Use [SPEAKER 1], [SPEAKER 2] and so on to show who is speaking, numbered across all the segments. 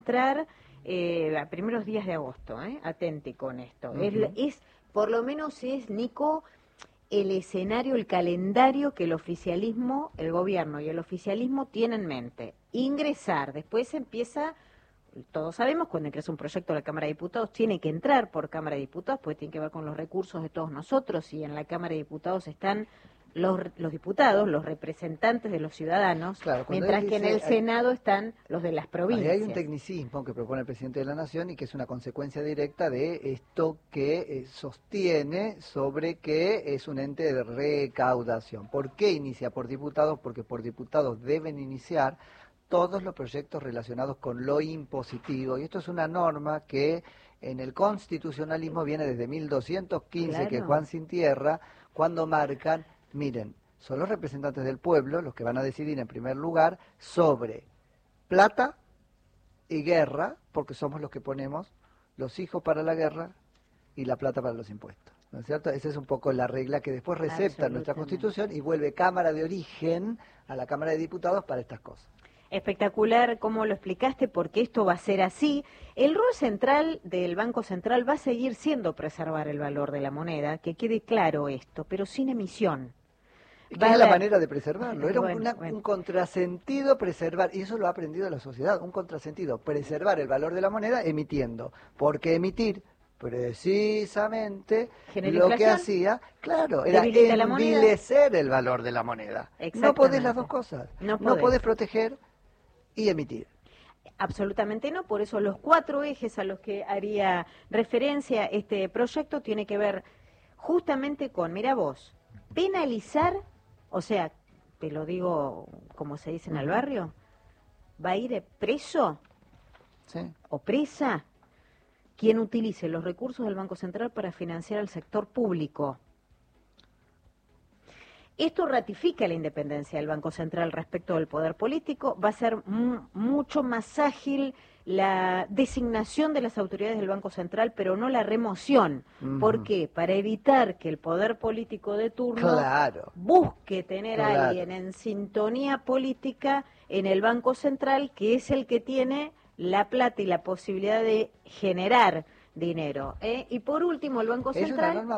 [SPEAKER 1] entrar a primeros días de agosto, atenti con esto. Por lo menos es, Nico, el escenario, el calendario que el oficialismo, el gobierno y el oficialismo tienen en mente. Ingresar, después empieza, todos sabemos, cuando ingresa un proyecto a la Cámara de Diputados, tiene que entrar por Cámara de Diputados, porque tiene que ver con los recursos de todos nosotros, y en la Cámara de Diputados están los diputados, los representantes de los ciudadanos, claro, mientras que en el Senado están los de las provincias.
[SPEAKER 2] Hay un tecnicismo que propone el presidente de la Nación y que es una consecuencia directa de esto que sostiene sobre que es un ente de recaudación. ¿Por qué inicia por diputados? Porque por diputados deben iniciar todos los proyectos relacionados con lo impositivo. Y esto es una norma que en el constitucionalismo viene desde 1215, claro, que Juan Sin Tierra, cuando marcan... Miren, son los representantes del pueblo los que van a decidir en primer lugar sobre plata y guerra, porque somos los que ponemos los hijos para la guerra y la plata para los impuestos, ¿no es cierto? Esa es un poco la regla que después recepta nuestra Constitución y vuelve Cámara de origen a la Cámara de Diputados para estas cosas.
[SPEAKER 1] Espectacular cómo lo explicaste, porque esto va a ser así. El rol central del Banco Central va a seguir siendo preservar el valor de la moneda, que quede claro esto, pero sin emisión.
[SPEAKER 2] ¿Qué es la manera de preservarlo? Era un contrasentido preservar, y eso lo ha aprendido la sociedad, un contrasentido, preservar el valor de la moneda emitiendo, porque emitir precisamente lo que hacía, claro, era envilecer el valor de la moneda. No podés las dos cosas, no podés proteger y emitir.
[SPEAKER 1] Absolutamente no, por eso los 4 ejes a los que haría referencia este proyecto tiene que ver justamente con, mira vos, penalizar, o sea, te lo digo como se dice en el barrio, va a ir preso o presa quien utilice los recursos del Banco Central para financiar al sector público. Esto ratifica la independencia del Banco Central respecto del poder político, va a ser mucho más ágil la designación de las autoridades del Banco Central, pero no la remoción. ¿Por qué? Para evitar que el poder político de turno busque tener a alguien en sintonía política en el Banco Central, que es el que tiene la plata y la posibilidad de generar dinero. Y por último, el Banco Central...
[SPEAKER 2] Es una norma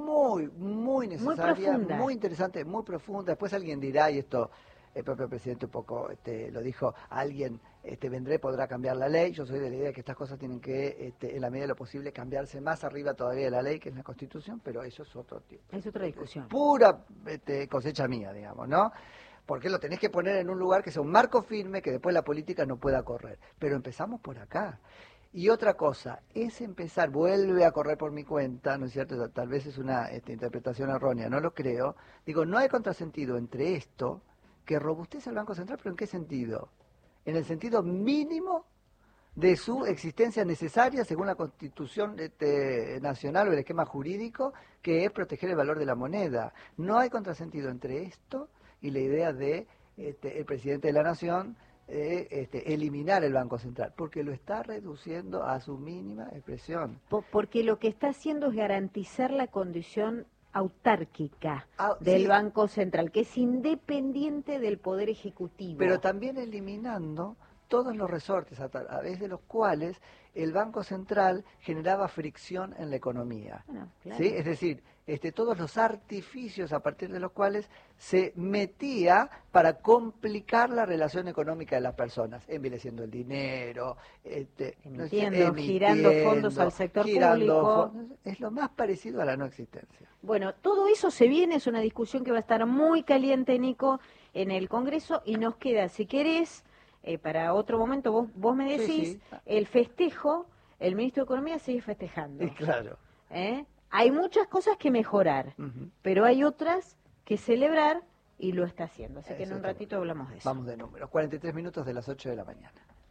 [SPEAKER 2] muy necesaria, muy interesante, muy profunda. Después alguien dirá, y esto el propio presidente un poco lo dijo, alguien podrá cambiar la ley. Yo soy de la idea que estas cosas tienen que, en la medida de lo posible, cambiarse más arriba todavía de la ley, que es la Constitución, pero eso es otro tipo.
[SPEAKER 1] Es otra discusión.
[SPEAKER 2] Pura cosecha mía, digamos, ¿no? Porque lo tenés que poner en un lugar que sea un marco firme, que después la política no pueda correr. Pero empezamos por acá. Y otra cosa, es empezar, vuelve a correr por mi cuenta, ¿no es cierto? Tal vez es una interpretación errónea, no lo creo. Digo, no hay contrasentido entre esto, que robustece al Banco Central, pero ¿en qué sentido? En el sentido mínimo de su existencia necesaria según la Constitución nacional o el esquema jurídico, que es proteger el valor de la moneda. No hay contrasentido entre esto y la idea de el presidente de la Nación eliminar el Banco Central, porque lo está reduciendo a su mínima expresión.
[SPEAKER 1] Porque lo que está haciendo es garantizar la condición autárquica del Banco Central, que es independiente del Poder Ejecutivo.
[SPEAKER 2] Pero también eliminando todos los resortes a través de los cuales el Banco Central generaba fricción en la economía. Bueno, claro. ¿Sí? Es decir, todos los artificios a partir de los cuales se metía para complicar la relación económica de las personas, envileciendo el dinero,
[SPEAKER 1] emitiendo, girando fondos al sector público.
[SPEAKER 2] Es lo más parecido a la no existencia.
[SPEAKER 1] Bueno, todo eso se viene, es una discusión que va a estar muy caliente, Nico, en el Congreso, y nos queda, si querés, para otro momento, vos me decís, el festejo, el ministro de Economía sigue festejando.
[SPEAKER 2] Claro.
[SPEAKER 1] Hay muchas cosas que mejorar, pero hay otras que celebrar y lo está haciendo. Así que en un ratito hablamos de eso.
[SPEAKER 2] Vamos de números, 43 minutos de las 8 de la mañana.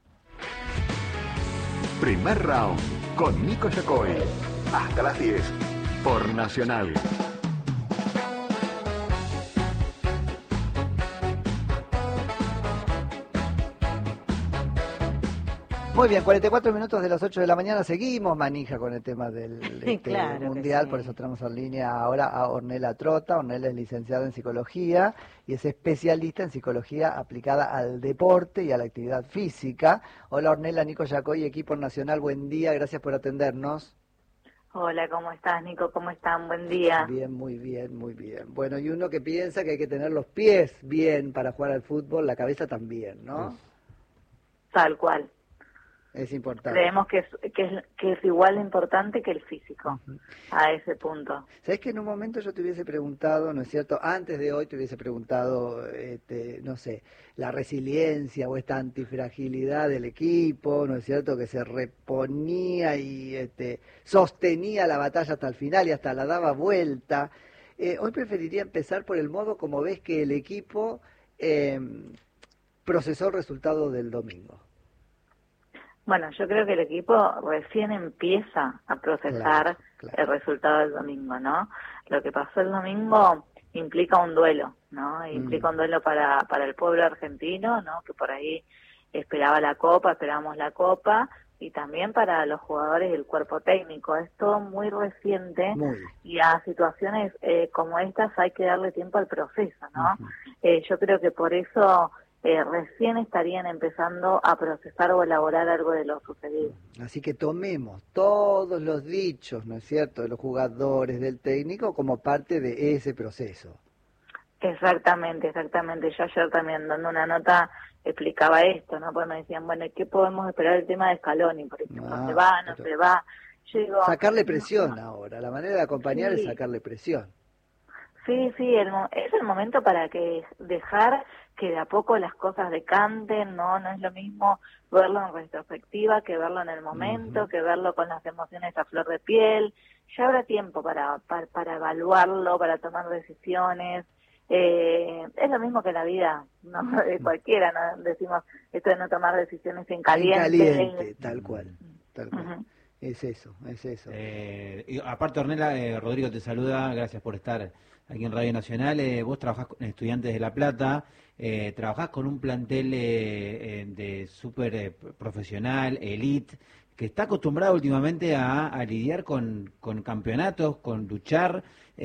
[SPEAKER 3] Primer round con Nico Yacoy. Hasta las 10 por Nacional.
[SPEAKER 2] Muy bien, 44 minutos de las 8 de la mañana, seguimos manija con el tema del
[SPEAKER 1] Claro
[SPEAKER 2] mundial,
[SPEAKER 1] sí.
[SPEAKER 2] por eso tenemos en línea ahora a Ornella Trota. Ornella es licenciada en psicología y es especialista en psicología aplicada al deporte y a la actividad física. Hola Ornella, Nico Yacoy, equipo nacional, buen día, gracias por atendernos.
[SPEAKER 4] Hola, ¿cómo estás, Nico? ¿Cómo están? Buen día.
[SPEAKER 2] Bien, muy bien, muy bien. Bueno, y uno que piensa que hay que tener los pies bien para jugar al fútbol, la cabeza también, ¿no?
[SPEAKER 4] Tal cual.
[SPEAKER 2] Es importante.
[SPEAKER 4] Creemos que es igual de importante que el físico, a ese punto.
[SPEAKER 2] ¿Sabés que en un momento yo te hubiese preguntado, no es cierto, antes de hoy te hubiese preguntado, no sé, la resiliencia o esta antifragilidad del equipo, ¿no es cierto?, que se reponía y sostenía la batalla hasta el final y hasta la daba vuelta. Hoy preferiría empezar por el modo como ves que el equipo procesó el resultado del domingo.
[SPEAKER 4] Bueno, yo creo que el equipo recién empieza a procesar
[SPEAKER 2] Claro.
[SPEAKER 4] el resultado del domingo, ¿no? Lo que pasó el domingo implica un duelo, ¿no? Implica un duelo para el pueblo argentino, ¿no? Que por ahí esperábamos la Copa, y también para los jugadores y el cuerpo técnico. Es todo muy reciente y a situaciones como estas hay que darle tiempo al proceso, ¿no? Yo creo que por eso recién estarían empezando a procesar o elaborar algo de lo sucedido.
[SPEAKER 2] Así que tomemos todos los dichos, ¿no es cierto?, de los jugadores, del técnico, como parte de ese proceso.
[SPEAKER 4] Exactamente. Yo ayer también dando una nota explicaba esto, ¿no? Porque me decían, bueno, ¿qué podemos esperar del tema de Scaloni? Por ejemplo, ¿se va, no se va? Yo digo,
[SPEAKER 2] sacarle presión ahora, la manera de acompañar es sacarle presión.
[SPEAKER 4] Sí, es el momento para que dejar que de a poco las cosas decanten, no es lo mismo verlo en retrospectiva que verlo en el momento, que verlo con las emociones a flor de piel. Ya habrá tiempo para evaluarlo, para tomar decisiones. Es lo mismo que la vida, ¿no? De cualquiera, ¿no? Decimos esto de no tomar decisiones en caliente.
[SPEAKER 2] Tal cual. Es eso.
[SPEAKER 5] Y aparte, Ornella, Rodrigo te saluda, gracias por estar aquí en Radio Nacional. Vos trabajás con Estudiantes de La Plata, trabajás con un plantel de súper profesional, elite, que está acostumbrado últimamente a lidiar con campeonatos, con luchar,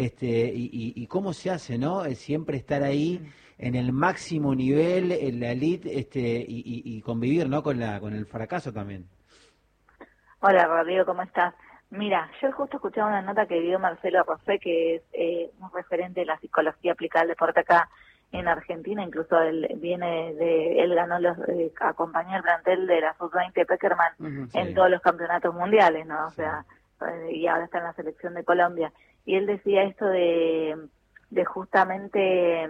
[SPEAKER 5] y cómo se hace, ¿no? Siempre estar ahí en el máximo nivel, en la elite, y convivir, ¿no?, con el fracaso también.
[SPEAKER 4] Hola, Rodrigo, ¿cómo estás? Mira, yo justo escuchaba una nota que dio Marcelo Rosé, que es un referente de la psicología aplicada al deporte acá en Argentina. Incluso él ganó acompañó el plantel de la Sub-20 Peckerman en todos los campeonatos mundiales, ¿no? O sea, y ahora está en la selección de Colombia. Y él decía esto de justamente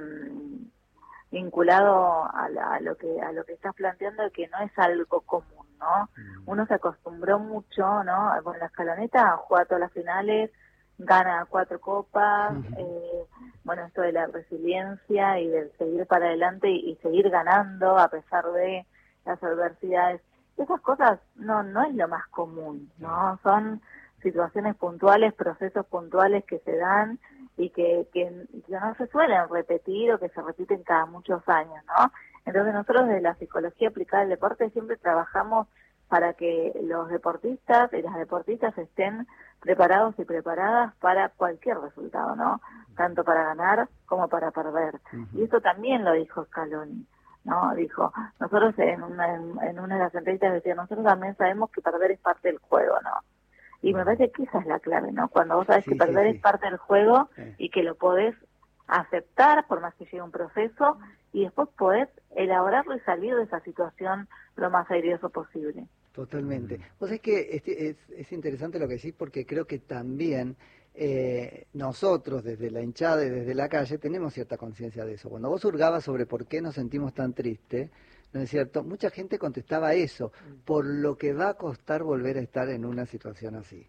[SPEAKER 4] vinculado a lo que estás planteando, que no es algo común, ¿no? Uno se acostumbró mucho, ¿no? Con la escaloneta juega todas las finales, gana 4 copas, bueno, esto de la resiliencia y del seguir para adelante y seguir ganando a pesar de las adversidades. Esas cosas no es lo más común, ¿no? Son situaciones puntuales, procesos puntuales que se dan y que no se suelen repetir o que se repiten cada muchos años, ¿no? Entonces nosotros desde la psicología aplicada al deporte siempre trabajamos para que los deportistas y las deportistas estén preparados y preparadas para cualquier resultado, ¿no? Tanto para ganar como para perder. Y eso también lo dijo Scaloni, ¿no? Dijo, nosotros en una de las entrevistas decía, nosotros también sabemos que perder es parte del juego, ¿no? Y me parece que esa es la clave, ¿no? Cuando vos sabés que perder es parte del juego y que lo podés aceptar por más que llegue un proceso y después podés elaborarlo y salir de esa situación lo más airoso posible.
[SPEAKER 2] Totalmente. Vos sabés que es interesante lo que decís, porque creo que también nosotros desde la hinchada y desde la calle tenemos cierta conciencia de eso. Cuando vos hurgabas sobre por qué nos sentimos tan tristes, ¿no es cierto?, mucha gente contestaba eso, por lo que va a costar volver a estar en una situación así.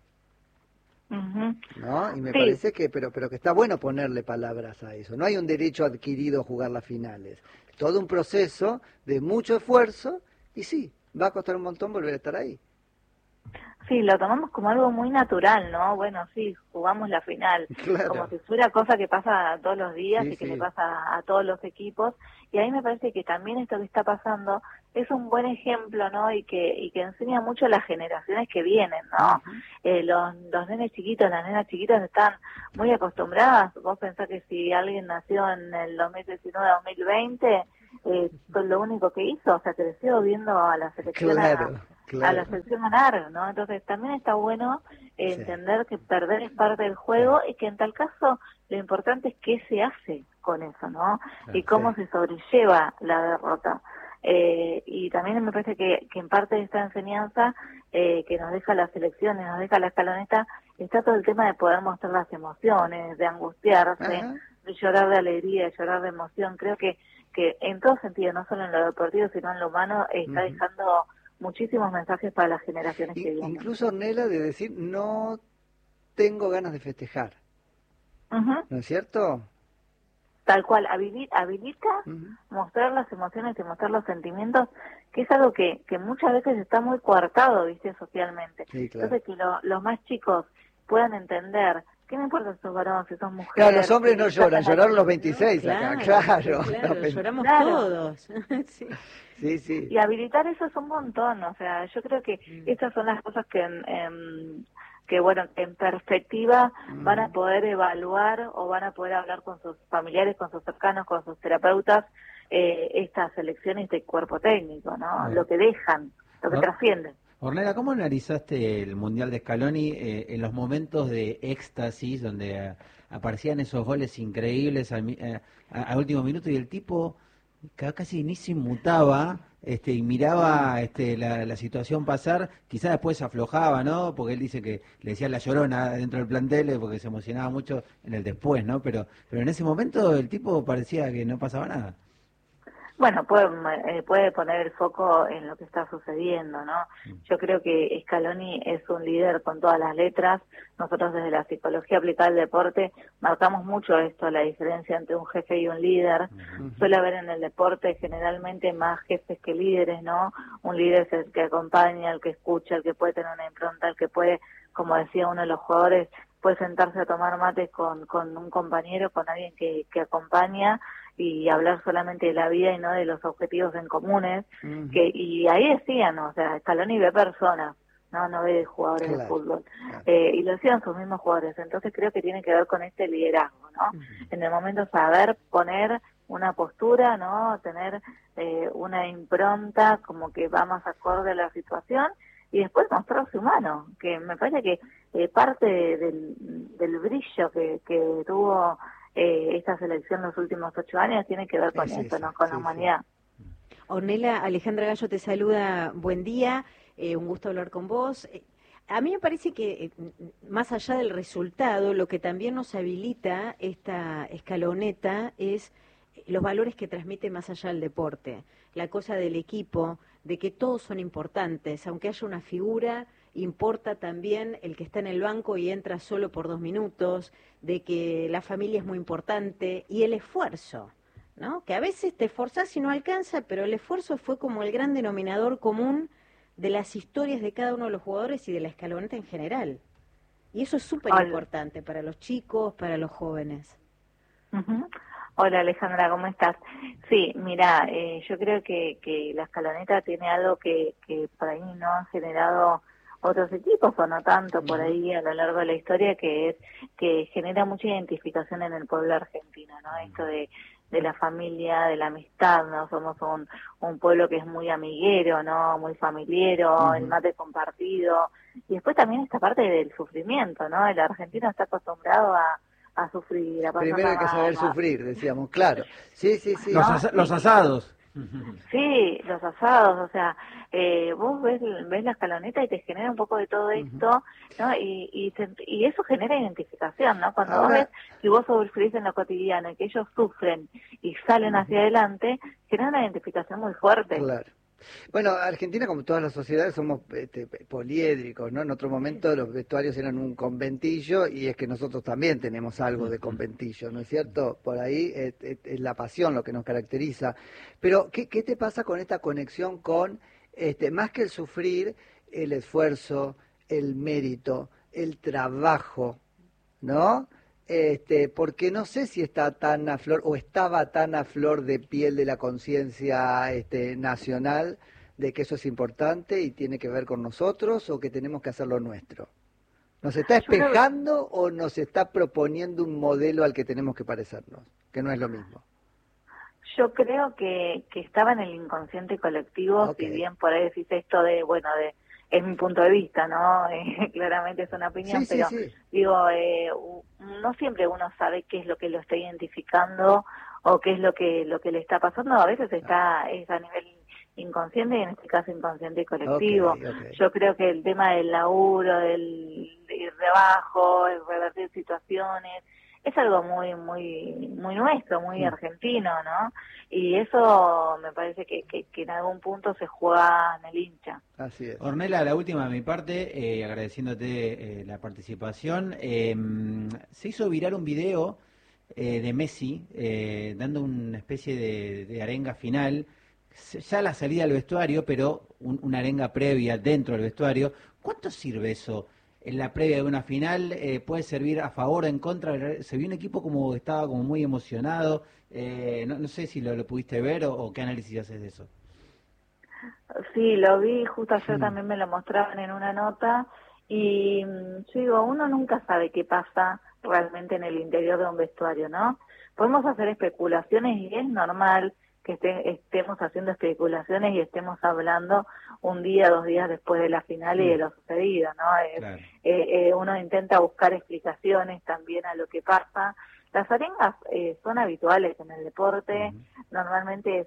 [SPEAKER 2] ¿No? Y me parece que, pero que está bueno ponerle palabras a eso. No hay un derecho adquirido a jugar las finales. Todo un proceso de mucho esfuerzo y sí, va a costar un montón volver a estar ahí.
[SPEAKER 4] Sí, lo tomamos como algo muy natural, ¿no? Bueno, sí, jugamos la final, como si fuera cosa que pasa todos los días y que le pasa a todos los equipos. Y ahí me parece que también esto que está pasando es un buen ejemplo, ¿no? Y que enseña mucho a las generaciones que vienen, ¿no? Los nenes chiquitos, las nenas chiquitas están muy acostumbradas. Vos pensás que si alguien nació en el 2019-2020, lo único que hizo, o sea, creció viendo a la selección a la selección ganar, ¿no? Entonces también está bueno entender que perder es parte del juego y que en tal caso lo importante es qué se hace con eso, ¿no? Y cómo se sobrelleva la derrota. Y también me parece que en parte de esta enseñanza que nos deja las elecciones, nos deja la escaloneta, está todo el tema de poder mostrar las emociones, de angustiarse, de llorar de alegría, de llorar de emoción. Creo que en todo sentido, no solo en lo deportivo, sino en lo humano, está dejando muchísimos mensajes para las generaciones que vienen.
[SPEAKER 2] Incluso, Ornella, de decir, no tengo ganas de festejar, ¿no es cierto?
[SPEAKER 4] Tal cual, habilita mostrar las emociones y mostrar los sentimientos, que es algo que muchas veces está muy coartado, ¿viste? Socialmente.
[SPEAKER 2] Sí, claro.
[SPEAKER 4] Entonces, que los más chicos puedan entender, ¿qué me importa si sos varón, si sos mujer?
[SPEAKER 2] Claro, los hombres no lloran, lloraron los 26 acá, claro.
[SPEAKER 1] Lloramos todos.
[SPEAKER 2] Sí.
[SPEAKER 4] Y habilitar eso es un montón, o sea, yo creo que estas son las cosas que bueno, en perspectiva van a poder evaluar o van a poder hablar con sus familiares, con sus cercanos, con sus terapeutas, estas elecciones de cuerpo técnico, ¿no? Lo que dejan, lo que trascienden.
[SPEAKER 5] Ornella, ¿cómo analizaste el Mundial de Scaloni en los momentos de éxtasis donde aparecían esos goles increíbles a último minuto y el tipo casi ni se inmutaba y miraba la situación pasar? Quizás después aflojaba, ¿no? Porque él dice que le decía la llorona dentro del plantel porque se emocionaba mucho en el después, ¿no? Pero en ese momento el tipo parecía que no pasaba nada.
[SPEAKER 4] Bueno, puede poner el foco en lo que está sucediendo, ¿no? Yo creo que Scaloni es un líder con todas las letras. Nosotros desde la psicología aplicada al deporte marcamos mucho esto, la diferencia entre un jefe y un líder. Suele haber en el deporte generalmente más jefes que líderes, ¿no? Un líder es el que acompaña, el que escucha, el que puede tener una impronta, el que puede, como decía uno de los jugadores, puede sentarse a tomar mates con un compañero, con alguien que acompaña, y hablar solamente de la vida y no de los objetivos en comunes, y ahí decían, o sea, Scaloni ve personas, no ve jugadores de fútbol, y lo decían sus mismos jugadores. Entonces creo que tiene que ver con este liderazgo, ¿no? En el momento saber poner una postura, ¿no? Tener una impronta como que va más acorde a la situación, y después mostrarse humano, que me parece que parte del brillo que tuvo esta selección los últimos 8 años tiene que ver con eso, ¿no? Con la humanidad.
[SPEAKER 1] Ornella, Alejandra Gallo te saluda, buen día, un gusto hablar con vos. A mí me parece que, más allá del resultado, lo que también nos habilita esta escaloneta es los valores que transmite más allá del deporte, la cosa del equipo, de que todos son importantes, aunque haya una figura, importa también el que está en el banco y entra solo por 2 minutos, de que la familia es muy importante y el esfuerzo, ¿no? Que a veces te esforzás y no alcanza, pero el esfuerzo fue como el gran denominador común de las historias de cada uno de los jugadores y de la escaloneta en general. Y eso es súper importante para los chicos, para los jóvenes.
[SPEAKER 4] Hola Alejandra, ¿cómo estás? Sí, mira, yo creo que la escaloneta tiene algo que por ahí no han generado otros equipos, o no tanto por ahí a lo largo de la historia, que es que genera mucha identificación en el pueblo argentino, ¿no? Esto de la familia, de la amistad, ¿no? Somos un pueblo que es muy amiguero, ¿no? Muy familiero, el mate compartido. Y después también esta parte del sufrimiento, ¿no? El argentino está acostumbrado a sufrir, a pasar
[SPEAKER 2] Primero hay que saber sufrir, decíamos, claro. Sí.
[SPEAKER 5] Los asados.
[SPEAKER 4] Sí, los asados, o sea, vos ves la escaloneta y te genera un poco de todo esto, ¿no? Y eso genera identificación, ¿no? Cuando vos ves que vos sufrís en lo cotidiano y que ellos sufren y salen hacia adelante, genera una identificación muy fuerte.
[SPEAKER 2] Claro. Bueno, Argentina, como todas las sociedades, somos poliédricos, ¿no? En otro momento los vestuarios eran un conventillo, y es que nosotros también tenemos algo de conventillo, ¿no es cierto? Por ahí es la pasión lo que nos caracteriza. Pero, ¿qué te pasa con esta conexión con, más que el sufrir, el esfuerzo, el mérito, el trabajo, ¿no? porque no sé si está tan a flor o estaba tan a flor de piel de la conciencia nacional de que eso es importante y tiene que ver con nosotros o que tenemos que hacer lo nuestro. ¿Nos está espejando o nos está proponiendo un modelo al que tenemos que parecernos, que no es lo mismo?
[SPEAKER 4] Yo creo que estaba en el inconsciente colectivo,
[SPEAKER 2] Okay.
[SPEAKER 4] Si bien por ahí decís esto es mi punto de vista, ¿no? Claramente es una opinión,
[SPEAKER 2] Sí,
[SPEAKER 4] pero
[SPEAKER 2] sí.
[SPEAKER 4] digo, no siempre uno sabe qué es lo que lo está identificando o qué es lo que le está pasando. A veces es a nivel inconsciente y en este caso inconsciente colectivo.
[SPEAKER 2] Okay.
[SPEAKER 4] Yo creo que el tema del laburo, del rebajo, el revertir situaciones, es algo muy nuestro, muy argentino, ¿no? Y eso me parece que en algún punto se juega en el hincha.
[SPEAKER 2] Así es.
[SPEAKER 5] Ornella, la última de mi parte, agradeciéndote la participación. Se hizo viral un video de Messi dando una especie de arenga final, ya la salida del vestuario, pero una arenga previa dentro del vestuario. ¿Cuánto sirve eso en la previa de una final? ¿Puede servir a favor o en contra? Se vio un equipo como estaba como muy emocionado. No sé si lo pudiste ver o qué análisis haces de eso.
[SPEAKER 4] Sí, lo vi, justo ayer también me lo mostraban en una nota y yo digo, uno nunca sabe qué pasa realmente en el interior de un vestuario, ¿no? Podemos hacer especulaciones y es normal que estemos haciendo especulaciones y estemos hablando un día, 2 días después de la final y de lo sucedido, ¿no?
[SPEAKER 5] Claro.
[SPEAKER 4] Uno intenta buscar explicaciones también a lo que pasa. Las arengas son habituales en el deporte, normalmente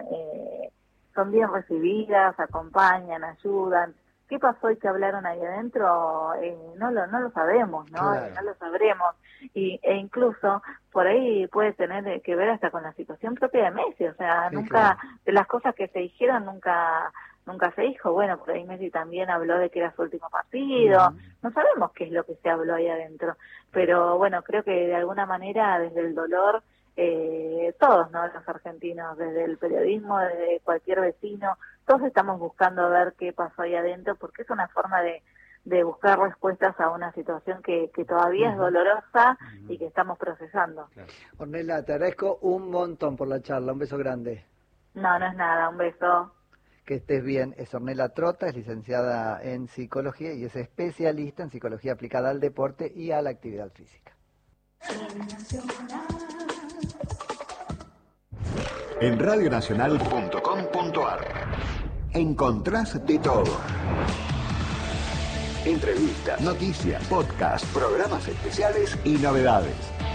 [SPEAKER 4] son bien recibidas, acompañan, ayudan. ¿Qué pasó y qué hablaron ahí adentro? No lo sabemos, ¿no?
[SPEAKER 2] Claro.
[SPEAKER 4] No lo sabremos. E incluso por ahí puede tener que ver hasta con la situación propia de Messi. O sea,
[SPEAKER 2] Sí,
[SPEAKER 4] nunca,
[SPEAKER 2] claro.
[SPEAKER 4] de las cosas que se dijeron, nunca se dijo. Bueno, por ahí Messi también habló de que era su último partido. No sabemos qué es lo que se habló ahí adentro. Pero bueno, creo que de alguna manera desde el dolor, todos, ¿no? Los argentinos, desde el periodismo, desde cualquier vecino, todos estamos buscando ver qué pasó ahí adentro, porque es una forma de buscar respuestas a una situación que todavía es dolorosa y que estamos procesando.
[SPEAKER 5] Claro.
[SPEAKER 2] Ornella, te agradezco un montón por la charla, un beso grande.
[SPEAKER 4] No es nada, un beso.
[SPEAKER 2] Que estés bien. Es Ornella Trota, es licenciada en psicología y es especialista en psicología aplicada al deporte y a la actividad física.
[SPEAKER 3] En radionacional.com.ar encontrás de todo. Entrevistas, noticias, podcasts, programas especiales y novedades.